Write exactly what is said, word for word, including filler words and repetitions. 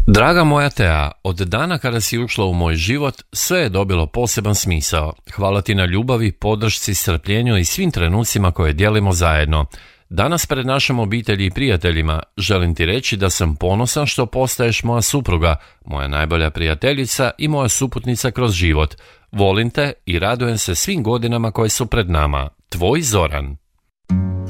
Draga moja Tea, od dana kada si ušla u moj život, sve je dobilo poseban smisao. Hvala ti na ljubavi, podršci, strpljenju i svim trenucima koje dijelimo zajedno. Danas pred našom obitelji i prijateljima želim ti reći da sam ponosan što postaješ moja supruga, moja najbolja prijateljica i moja suputnica kroz život. Volim te i radujem se svim godinama koje su pred nama. Tvoj Zoran.